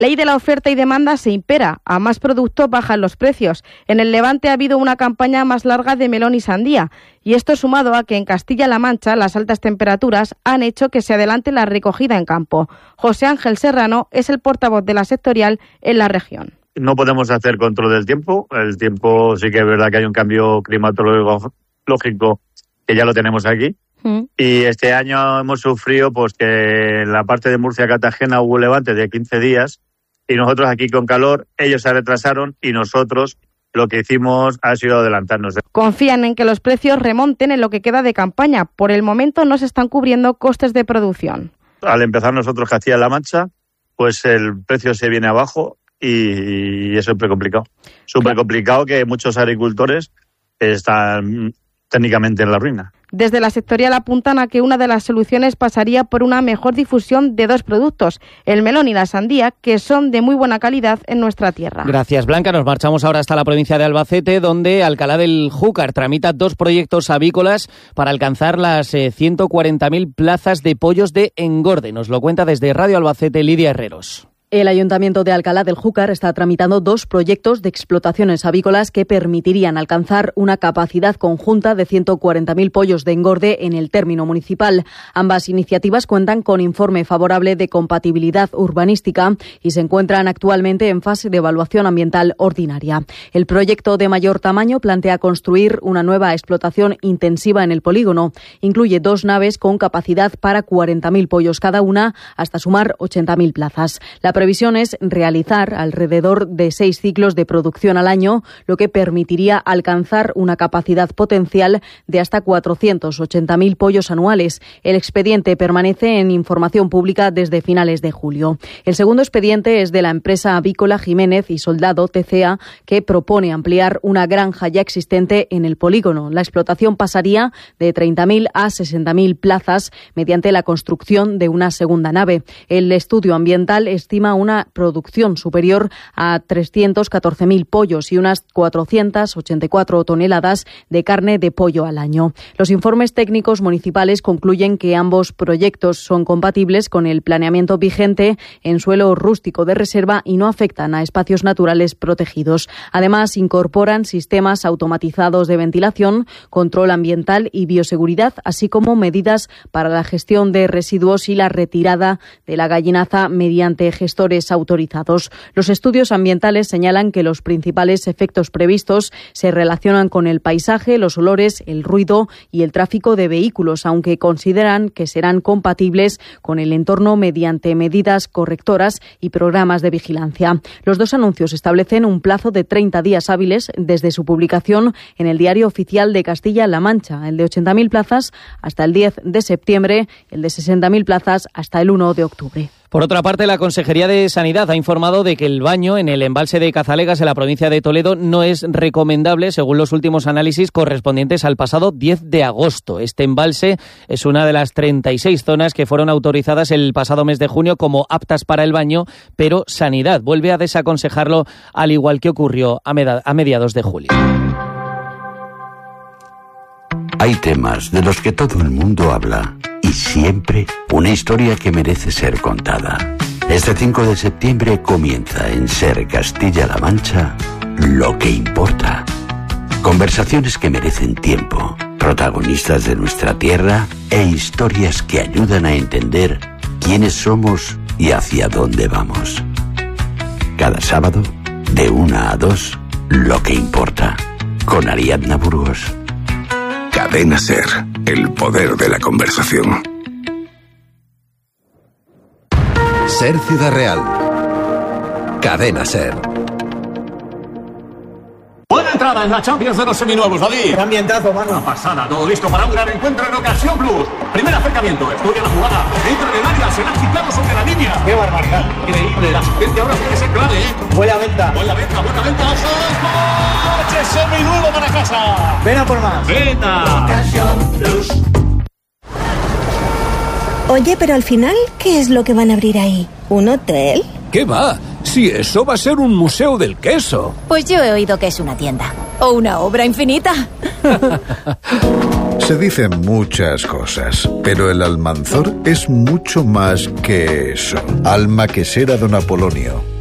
ley de la oferta y demanda se impera. A más producto bajan los precios. En el Levante ha habido una campaña más larga de melón y sandía. Y esto sumado a que en Castilla-La Mancha las altas temperaturas han hecho que se adelante la recogida en campo. José Ángel Serrano es el portavoz de la sectorial en la región. No podemos hacer control del tiempo. El tiempo sí que es verdad que hay un cambio climatológico que ya lo tenemos aquí. Y este año hemos sufrido pues que en la parte de Murcia-Cartagena hubo levante de 15 días. Y nosotros aquí con calor, ellos se retrasaron y nosotros lo que hicimos ha sido adelantarnos. Confían en que los precios remonten en lo que queda de campaña. Por el momento no se están cubriendo costes de producción. Al empezar nosotros Castilla-La Mancha, pues el precio se viene abajo y es súper complicado. Súper complicado que muchos agricultores están técnicamente en la ruina. Desde la sectorial apuntan a que una de las soluciones pasaría por una mejor difusión de dos productos, el melón y la sandía, que son de muy buena calidad en nuestra tierra. Gracias, Blanca. Nos marchamos ahora hasta la provincia de Albacete, donde Alcalá del Júcar tramita 2 proyectos avícolas para alcanzar las 140.000 plazas de pollos de engorde. Nos lo cuenta desde Radio Albacete Lidia Herreros. El Ayuntamiento de Alcalá del Júcar está tramitando 2 proyectos de explotaciones avícolas que permitirían alcanzar una capacidad conjunta de 140.000 pollos de engorde en el término municipal. Ambas iniciativas cuentan con informe favorable de compatibilidad urbanística y se encuentran actualmente en fase de evaluación ambiental ordinaria. El proyecto de mayor tamaño plantea construir una nueva explotación intensiva en el polígono. Incluye 2 naves con capacidad para 40.000 pollos cada una, hasta sumar 80.000 plazas. La previsión es realizar alrededor de 6 ciclos de producción al año, lo que permitiría alcanzar una capacidad potencial de hasta 480.000 pollos anuales. El expediente permanece en información pública desde finales de julio. El segundo expediente es de la empresa avícola Jiménez y Soldado TCA, que propone ampliar una granja ya existente en el polígono. La explotación pasaría de 30.000 a 60.000 plazas mediante la construcción de una segunda nave. El estudio ambiental estima una producción superior a 314.000 pollos y unas 484 toneladas de carne de pollo al año. Los informes técnicos municipales concluyen que ambos proyectos son compatibles con el planeamiento vigente en suelo rústico de reserva y no afectan a espacios naturales protegidos. Además, incorporan sistemas automatizados de ventilación, control ambiental y bioseguridad, así como medidas para la gestión de residuos y la retirada de la gallinaza mediante gestores autorizados. Los estudios ambientales señalan que los principales efectos previstos se relacionan con el paisaje, los olores, el ruido y el tráfico de vehículos, aunque consideran que serán compatibles con el entorno mediante medidas correctoras y programas de vigilancia. Los 2 anuncios establecen un plazo de 30 días hábiles desde su publicación en el Diario Oficial de Castilla-La Mancha, el de 80.000 plazas hasta el 10 de septiembre, el de 60.000 plazas hasta el 1 de octubre. Por otra parte, la Consejería de Sanidad ha informado de que el baño en el embalse de Cazalegas, en la provincia de Toledo, no es recomendable según los últimos análisis correspondientes al pasado 10 de agosto. Este embalse es una de las 36 zonas que fueron autorizadas el pasado mes de junio como aptas para el baño, pero Sanidad vuelve a desaconsejarlo, al igual que ocurrió a mediados de julio. Hay temas de los que todo el mundo habla y siempre una historia que merece ser contada. Este 5 de septiembre comienza en Ser Castilla-La Mancha Lo que importa. Conversaciones que merecen tiempo, protagonistas de nuestra tierra e historias que ayudan a entender quiénes somos y hacia dónde vamos. Cada sábado, de 1 a 2, Lo que importa, con Ariadna Burgos. Cadena Ser, el poder de la conversación. Ser Ciudad Real. Cadena Ser. Buena entrada en la Champions de los seminuevos, David. Qué ambientazo, mano. Una pasada, todo listo para un gran encuentro en Ocasión Plus. Primer acercamiento, estudia la jugada. Entra en el área, será quitado sobre la línea. Qué barbaridad. Increíble, la asistencia ahora tiene que ser clave, ¿eh? Buena venta. Buena venta. ¡Ojo! ¡Coche seminuevo para casa! Ven a por más. ¡Venta! Ocasión Plus. Oye, pero al final, ¿qué es lo que van a abrir ahí? ¿Un hotel? ¿Qué va? Si eso va a ser un museo del queso. Pues yo he oído que es una tienda. O una obra infinita. Se dicen muchas cosas, pero el Almanzor es mucho más que eso. Alma quesera Don Apolonio.